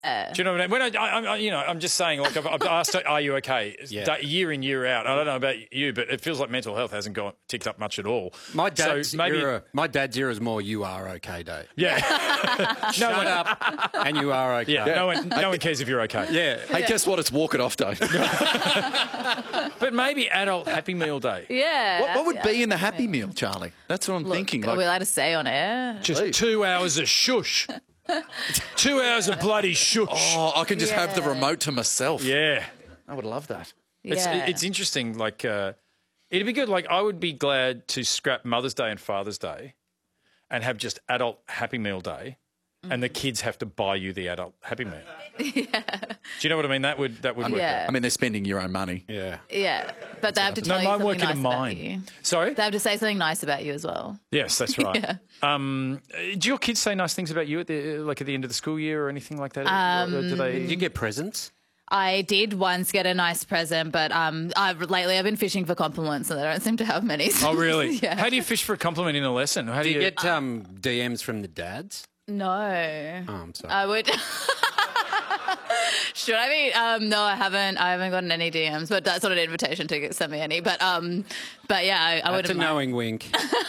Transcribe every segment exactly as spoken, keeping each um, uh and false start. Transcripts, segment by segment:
Do you know what I mean? When I, I, I you know, I'm just saying, like, I've, I've asked, are you okay? Yeah. Day, year in, year out. I don't know about you, but it feels like mental health hasn't gone ticked up much at all. My dad's so maybe, era, my dad's era is more you are okay day. Yeah. no Shut one, up and you are okay. Yeah, no one, no one cares if you're okay. Yeah. Hey, guess what? It's walk it off day. But maybe adult Happy Meal day. Yeah. What, what would yeah. be in the Happy Meal, Charlie? That's what I'm Look, thinking. Are Like, we allowed to say on air? Just Please. two hours of shush. Two hours of bloody shush. oh, I can just have the Yeah. remote to myself. Yeah. I would love that. It's, Yeah. it's interesting. Like, uh, it'd be good. Like, I would be glad to scrap Mother's Day and Father's Day and have just adult Happy Meal day, and the kids have to buy you the adult Happy Meal. Yeah. Do you know what I mean? That would that would work. Yeah. I mean, they're spending your own money. Yeah. Yeah, but they have to No, tell you mine something work in nice a about mine. you. Sorry. They have to say something nice about you as well. Yes, that's right. Yeah. Um, do your kids say nice things about you at the like at the end of the school year or anything like that? Um, Or do they? Did you get presents? I did once get a nice present, but um, I've lately I've been fishing for compliments, and they don't seem to have many. Oh, really? Yeah. How do you fish for a compliment in a lesson? How do, Do you get um, D Ms from the dads? No. Oh, I'm sorry. I would. Should I be? Um, no, I haven't. I haven't gotten any D Ms, but that's not an invitation to get, send me any. But um, but yeah, I, I That's a wouldn't. knowing wink.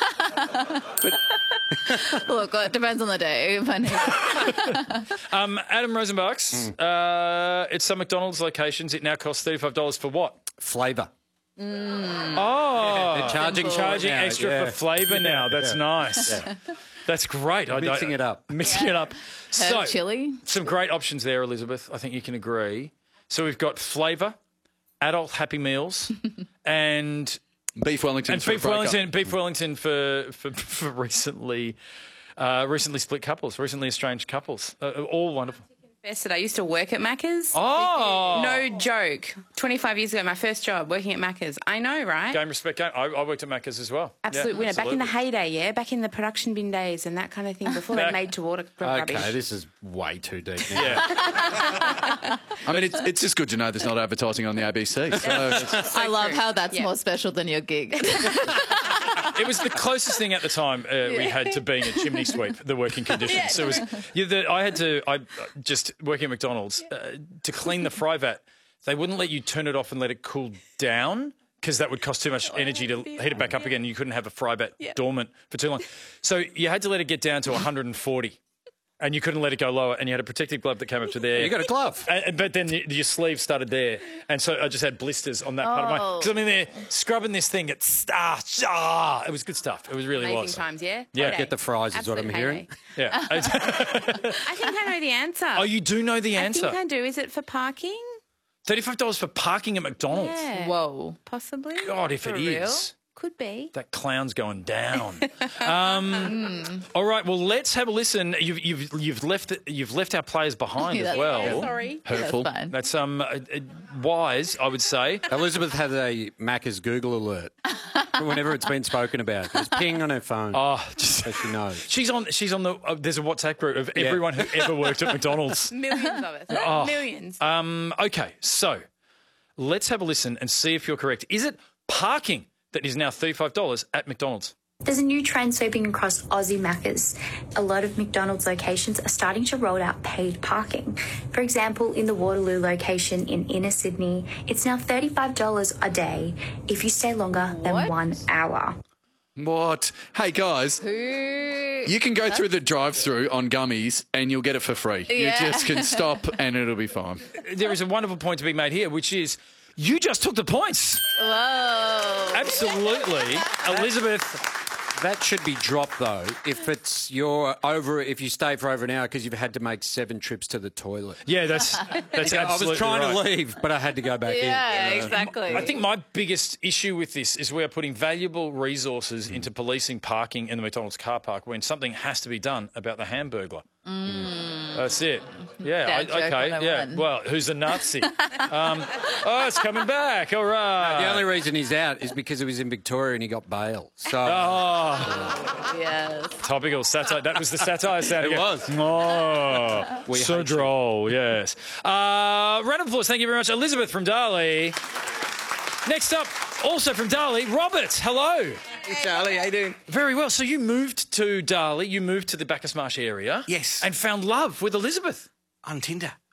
Look, it depends on the day. If I need- Um, Adam Rosenbach's. Hmm. Uh, it's some McDonald's locations. It now costs thirty-five dollars for what? Flavour. Oh, They're charging charging now, extra yeah. for flavour now. That's nice. That's great. I Mixing don't- it up. Mixing it up. So, Herb chili. some great options there, Elizabeth. I think you can agree. So we've got flavour, adult Happy Meals, and Beef Wellington. and for a beef breakup. Wellington. Beef Wellington for for, for recently, uh, recently split couples, recently estranged couples. Uh, all wonderful. Confess that I used to work at Macca's. Oh, No joke. twenty-five years ago, my first job working at Macca's. I know, right? Game, respect, game. I, I worked at Macca's as well. Absolute Yeah, winner. Back in the absolutely. heyday, yeah? Back in the production bin days and that kind of thing before they Back- made to order rubbish. Okay, this is way too deep now. Yeah. I mean, it's, it's just good to know there's not advertising on the A B C. So it's- I love how that's Yeah. more special than your gig. It was the closest thing at the time uh, we had to being a chimney sweep, the working conditions. So it was, yeah, the, I had to, I just working at McDonald's, uh, to clean the fry vat, they wouldn't let you turn it off and let it cool down because that would cost too much energy to heat it back up again. You couldn't have a fry vat dormant for too long. So you had to let it get down to one hundred forty. And you couldn't let it go lower, and you had a protective glove that came up to there. You got a glove. And, but then y- your sleeve started there, and so I just had blisters on that part of my. Oh. Because I'm in there scrubbing this thing. It's ah, ah, it was good stuff. It was really Amazing was. times, yeah? Yeah. Heyday. Get the fries is what I'm Absolute hearing. heyday. Yeah. I think I know the answer. oh, you do know the I answer. think I do. Is it for parking? Thirty-five dollars for parking at McDonald's. Yeah. Whoa. Possibly. God, if For it real? is. Could be. That clown's going down. um, all right, well, let's have a listen. You've you've you've left you've left our players behind Yeah, as that's well. fine. Sorry. hurtful. That's fine. That's um uh, uh, wise, I would say. Elizabeth had a Macca's Google alert whenever it's been spoken about. It's ping on her phone. Oh, just So she knows. she's on. She's on the. Uh, there's a WhatsApp group of everyone who ever worked at McDonald's. Millions of us. Oh. Millions. Um, okay, so let's have a listen and see if you're correct. Is it parking that is now thirty-five dollars at McDonald's? There's a new trend sweeping across Aussie Maccas. A lot of McDonald's locations are starting to roll out paid parking. For example, in the Waterloo location in inner Sydney, it's now thirty-five dollars a day if you stay longer than What? one hour. What? Hey, guys, you can go through the drive-through on gummies and you'll get it for free. Yeah. You just can stop and it'll be fine. There is a wonderful point to be made here, which is you just took the points. Whoa. Absolutely, Elizabeth. That should be dropped though if it's you're over if you stay for over an hour because you've had to make seven trips to the toilet. Yeah, that's that's I absolutely was trying right. to leave, but I had to go back Yeah, in. exactly. I think my biggest issue with this is we are putting valuable resources into policing parking in the McDonald's car park when something has to be done about the Hamburglar. That's it. Yeah. Dad joke I, okay. one oh Yeah. one. Well, who's a Nazi? um, oh, it's coming back. All right. The only reason he's out is because he was in Victoria and he got bail. So Oh, Yes. topical satire. That was the satire sound. It again. was. Oh, We so hate you. droll. Yes. Uh, round of applause. Thank you very much, Elizabeth from Darley. Next up, also from Darley, Robert. Hello. Hey, Charlie, how you doing? Very well. So you moved to Darley. You moved to the Bacchus Marsh area. Yes. And found love with Elizabeth. on Tinder.